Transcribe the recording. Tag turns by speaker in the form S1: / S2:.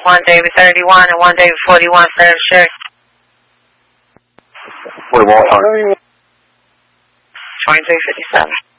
S1: 1 David 31 and 1 David 41, stay sure.
S2: 41 time.
S1: 2357.